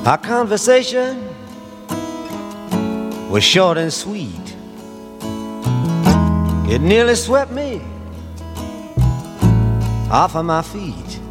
Our conversation was short and sweet. It nearly swept me off of my feet.